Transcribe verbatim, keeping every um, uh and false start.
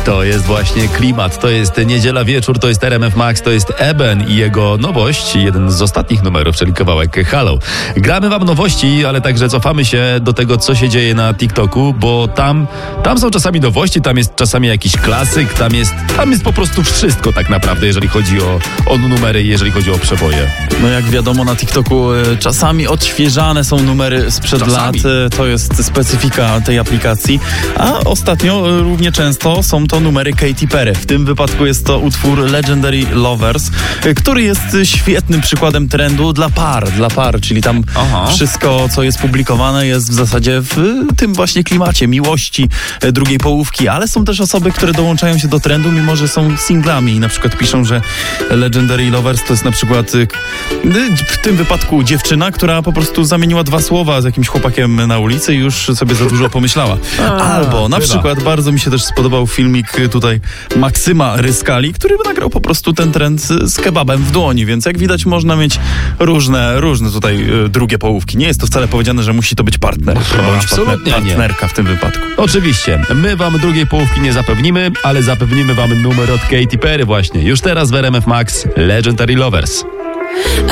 To jest właśnie klimat, to jest niedziela wieczór, to jest R M F Max, to jest Eben i jego nowość, jeden z ostatnich numerów, czyli kawałek Halo. Gramy wam nowości, ale także cofamy się do tego, co się dzieje na TikToku, bo tam, tam są czasami nowości, tam jest czasami jakiś klasyk, tam jest, tam jest po prostu wszystko tak naprawdę, jeżeli chodzi o, o numery i jeżeli chodzi o przeboje. No jak wiadomo, na TikToku e, czasami odświeżane są numery sprzed Czasami. lat, e, to jest specyfika tej aplikacji, a ostatnio e, równie często są to numery Katy Perry. W tym wypadku jest to utwór Legendary Lovers, e, który jest świetnym przykładem trendu dla par, dla par, czyli tam Aha. wszystko, co jest publikowane, jest w zasadzie w e, tym właśnie klimacie miłości e, drugiej połówki, ale są też osoby, które dołączają się do trendu, mimo że są singlami i na przykład piszą, że Legendary Lovers to jest na przykład e, w tym wypadku dziewczyna, która po prostu zamieniła dwa słowa z jakimś chłopakiem na ulicy i już sobie za dużo pomyślała. Albo na bywa. przykład bardzo mi się też spodobał filmik tutaj Maksyma Ryskali, który nagrał po prostu ten trend z kebabem w dłoni, więc jak widać można mieć różne, różne tutaj y, drugie połówki. Nie jest to wcale powiedziane, że musi to być partner. bądź Absolutnie partner, nie. partnerka w tym wypadku. Oczywiście, my wam drugiej połówki nie zapewnimy, ale zapewnimy wam numer od Katy Perry właśnie. Już teraz w R M F Max Legendary Lovers.